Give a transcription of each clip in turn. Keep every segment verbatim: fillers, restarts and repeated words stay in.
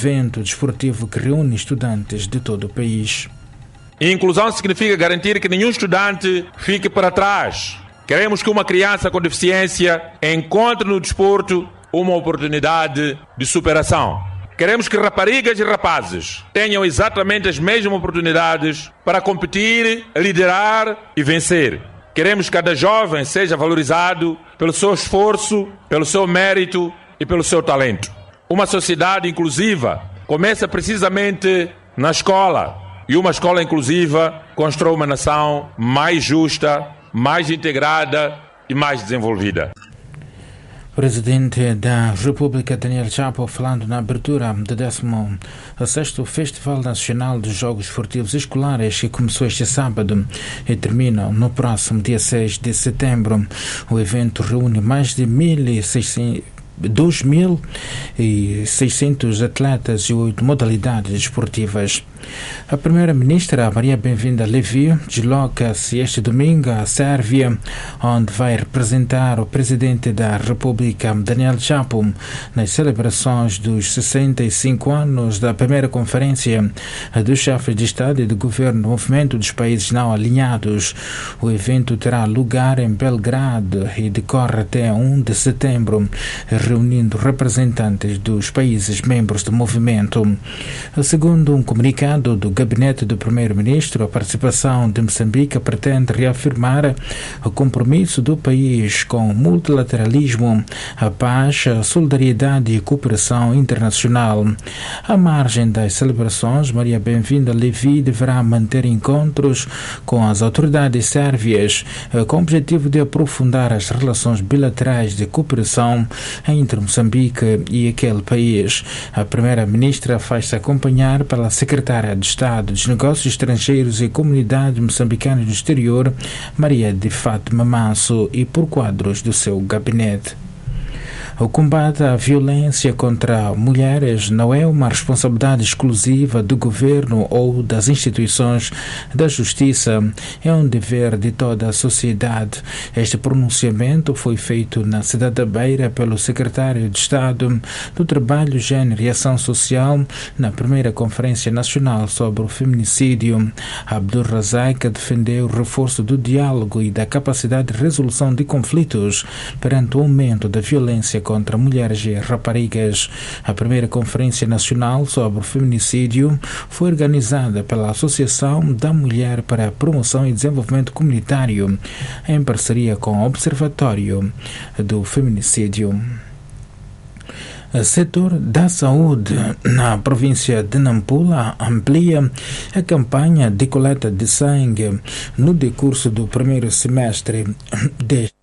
evento desportivo que reúne estudantes de todo o país. Inclusão significa garantir que nenhum estudante fique para trás. Queremos que uma criança com deficiência encontre no desporto uma oportunidade de superação. Queremos que raparigas e rapazes tenham exatamente as mesmas oportunidades para competir, liderar e vencer. Queremos que cada jovem seja valorizado pelo seu esforço, pelo seu mérito e pelo seu talento. Uma sociedade inclusiva começa precisamente na escola. E uma escola inclusiva constrói uma nação mais justa, mais integrada e mais desenvolvida. Presidente da República Daniel Chapo falando na abertura do décimo sexto Festival Nacional dos Jogos Esportivos Escolares, que começou este sábado e termina no próximo dia seis de setembro. O evento reúne mais de mil e seiscentos dois mil e seiscentos atletas e oito modalidades esportivas. A primeira-ministra Maria Bem-vinda Levi desloca-se este domingo à Sérvia, onde vai representar o presidente da República Daniel Chapo nas celebrações dos sessenta e cinco anos da primeira conferência dos chefes de Estado e de Governo do Movimento dos Países Não Alinhados. O evento terá lugar em Belgrado e decorre até primeiro de setembro, reunindo representantes dos países membros do movimento. Segundo um comunicado do gabinete do primeiro-ministro, a participação de Moçambique pretende reafirmar o compromisso do país com o multilateralismo, a paz, a solidariedade e a cooperação internacional. À margem das celebrações, Maria Bem-vinda Levi deverá manter encontros com as autoridades sérvias com o objetivo de aprofundar as relações bilaterais de cooperação entre Moçambique e aquele país. A primeira-ministra faz-se acompanhar pela secretária de Estado dos Negócios Estrangeiros e Comunidade Moçambicana do Exterior, Maria de Fátima Manso, e por quadros do seu gabinete. O combate à violência contra mulheres não é uma responsabilidade exclusiva do governo ou das instituições da justiça, é um dever de toda a sociedade. Este pronunciamento foi feito na cidade da Beira pelo secretário de Estado do Trabalho, Gênero e Ação Social na primeira Conferência Nacional sobre o Feminicídio. Abdul Razak defendeu o reforço do diálogo e da capacidade de resolução de conflitos perante o aumento da violência contra mulheres e raparigas. A primeira Conferência Nacional sobre o Feminicídio foi organizada pela Associação da Mulher para a Promoção e Desenvolvimento Comunitário, em parceria com o Observatório do Feminicídio. O setor da saúde na província de Nampula amplia a campanha de coleta de sangue no decurso do primeiro semestre deste.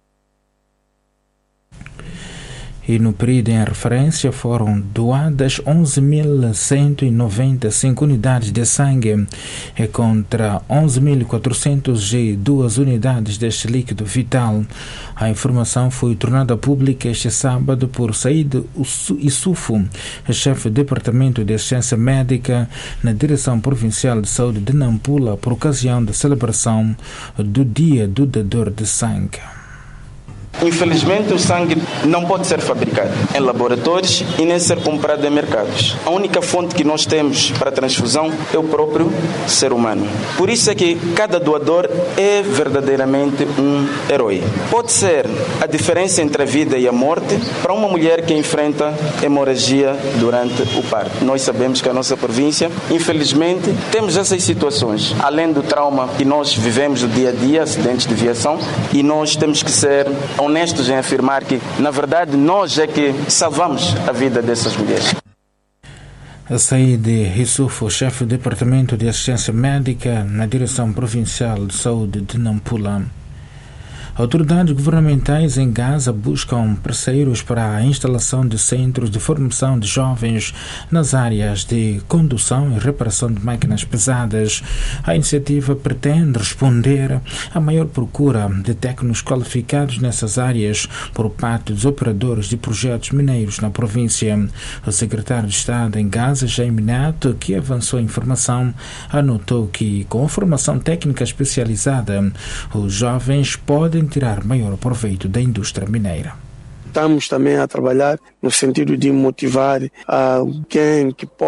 E no período em referência foram doadas onze mil cento e noventa e cinco unidades de sangue contra onze mil quatrocentas e duas unidades deste líquido vital. A informação foi tornada pública este sábado por Said Issoufou, chefe do Departamento de Assistência Médica na Direção Provincial de Saúde de Nampula, por ocasião da celebração do Dia do Dador de Sangue. Infelizmente, o sangue não pode ser fabricado em laboratórios e nem ser comprado em mercados. A única fonte que nós temos para transfusão é o próprio ser humano. Por isso é que cada doador é verdadeiramente um herói. Pode ser a diferença entre a vida e a morte para uma mulher que enfrenta hemorragia durante o parto. Nós sabemos que a nossa província, infelizmente, temos essas situações. Além do trauma que nós vivemos no dia a dia, acidentes de viação, e nós temos que ser honestos em afirmar que, na verdade, nós é que salvamos a vida dessas mulheres. Said Issoufou, chefe do Departamento de Assistência Médica na Direção Provincial de Saúde de Nampula. Autoridades governamentais em Gaza buscam parceiros para a instalação de centros de formação de jovens nas áreas de condução e reparação de máquinas pesadas. A iniciativa pretende responder à maior procura de técnicos qualificados nessas áreas por parte dos operadores de projetos mineiros na província. O secretário de Estado em Gaza, Jaime Neto, que avançou a informação, anotou que, com a formação técnica especializada, os jovens podem tirar maior proveito da indústria mineira. Estamos também a trabalhar no sentido de motivar alguém que pode